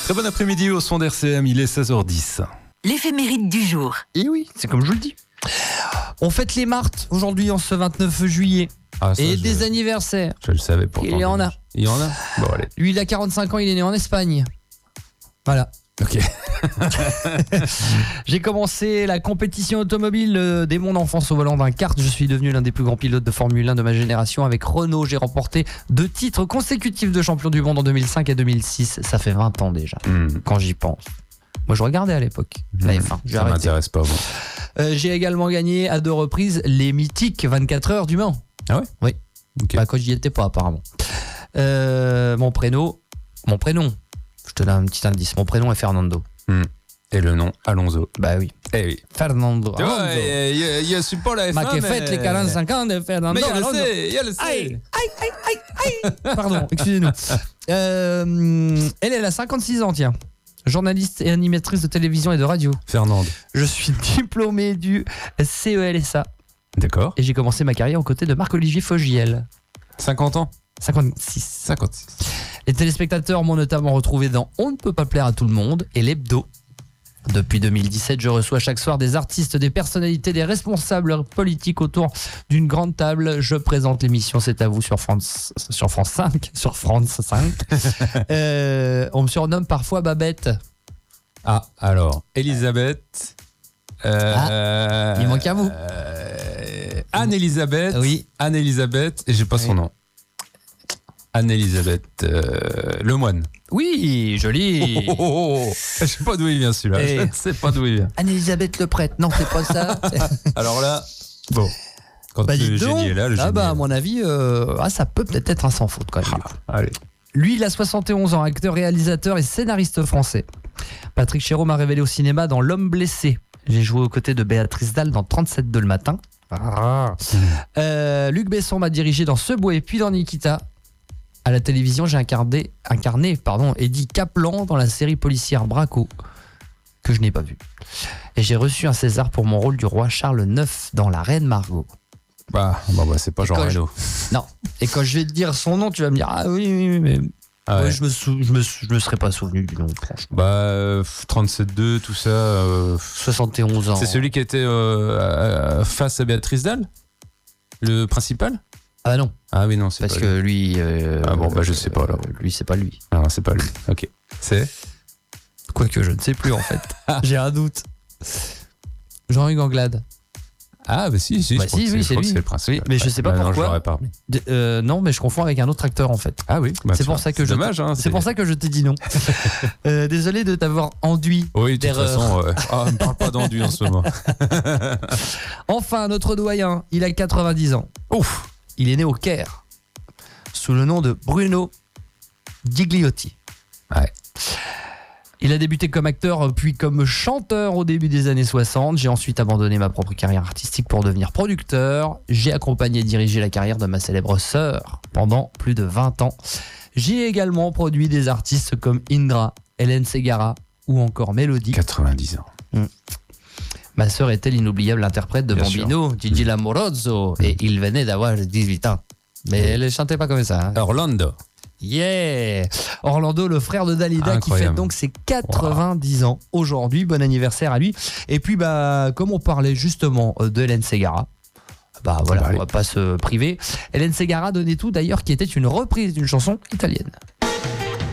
Très bon après-midi au son d'RCM, il est 16h10. L'éphéméride du jour. Et oui, c'est comme je vous le dis. On fête les Martes aujourd'hui en ce 29 juillet. Ah, ça, Et des anniversaires. Je le savais pourtant. Il y en a. Il y en a. Bon, allez. Lui, il a 45 ans, il est né en Espagne. Voilà. Ok. J'ai commencé la compétition automobile dès mon enfance au volant d'un kart. Je suis devenu l'un des plus grands pilotes de Formule 1 de ma génération. Avec Renault, j'ai remporté 2 titres consécutifs de champion du monde en 2005 et 2006. Ça fait 20 ans déjà, quand j'y pense. Moi, je regardais à l'époque la F1. Ça m'intéresse pas, moi. J'ai également gagné à 2 reprises les mythiques 24 heures du Mans. Ah ouais? Oui. Okay. Bah, quand j'y étais pas, apparemment. Mon prénom, je te donne un petit indice. Mon prénom est Fernando. Et le nom, Alonso. Bah oui. Eh oui. Fernando. Tu vois, il y a support la F1. Ma qui fête les 45 ans de Fernando. Mais Alonso. il le sait. Aïe. Pardon, excusez-nous. Elle a 56 ans, tiens. Journaliste et animatrice de télévision et de radio. Fernande. Je suis diplômé du CELSA. D'accord. Et j'ai commencé ma carrière aux côtés de Marc-Olivier Fogiel. 50 ans. 56. Les téléspectateurs m'ont notamment retrouvé dans On ne peut pas plaire à tout le monde et l'Hebdo. Depuis 2017, je reçois chaque soir des artistes, des personnalités, des responsables politiques autour d'une grande table. Je présente l'émission C'est à vous sur France 5. On me surnomme parfois Babette. Ah, alors, Elisabeth. Il manque à vous. Anne-Elisabeth. Oui. Anne-Elisabeth, et j'ai pas son nom. Anne-Elisabeth Lemoine. Oui, joli. Je sais pas d'où il vient celui-là. Et... Je ne sais pas d'où il vient. Anne-Elisabeth Le Prêtre. Non, c'est pas ça. Alors là, bon. Quand le génie est là, le génie. Ah bah, à mon avis, ça peut peut-être être un sans faute quand même. Allez. Lui, il a 71 ans, acteur, réalisateur et scénariste français. Patrick Chéreau m'a révélé au cinéma dans L'Homme blessé. J'ai joué aux côtés de Béatrice Dalle dans 37 le matin. Luc Besson m'a dirigé dans Subway puis dans Nikita. À la télévision, j'ai incarné Eddie Kaplan dans la série policière Braco, que je n'ai pas vue. Et j'ai reçu un César pour mon rôle du roi Charles IX dans La Reine Margot. Bah c'est pas Jean Reno. Non. Et quand je vais te dire son nom, tu vas me dire ah oui, mais ouais, je me serais pas souvenu du nom. Franchement. 37-2, tout ça. 71 ans. C'est celui qui était face à Béatrice Dalle, le principal. Ah non. Ah oui, non, c'est parce pas que lui. je sais pas alors. Lui, c'est pas lui. Non, c'est pas lui. Ok. C'est. Quoique je ne sais plus en fait. J'ai un doute. Jean-Hugues Anglade. Ah bah si, c'est lui. C'est le principal. Oui, mais je sais pas pourquoi. Non, je l'aurais pas remis. Non, mais je confonds avec un autre acteur en fait. Ah oui. C'est pour ça que dommage. C'est pour ça que je t'ai dit non. Désolé de t'avoir enduit. Oui, de toute façon. On ne parle pas d'enduit en ce moment. Enfin, notre doyen, il a 90 ans. Ouf. Il est né au Caire, sous le nom de Bruno Gigliotti. Ouais. Il a débuté comme acteur puis comme chanteur au début des années 60. J'ai ensuite abandonné ma propre carrière artistique pour devenir producteur. J'ai accompagné et dirigé la carrière de ma célèbre sœur pendant plus de 20 ans. J'ai également produit des artistes comme Indra, Hélène Ségara ou encore Mélodie. 90 ans. Ma sœur était l'inoubliable interprète de Bambino, Gigi Lamorozzo, et il venait d'avoir 18 ans. Mais elle ne chantait pas comme ça. Orlando. Yeah! Orlando, le frère de Dalida, qui fête donc ses 90 ans aujourd'hui. Bon anniversaire à lui. Et puis, comme on parlait justement de Hélène Ségara, on va pas se priver. Hélène Ségara donnait tout, d'ailleurs, qui était une reprise d'une chanson italienne.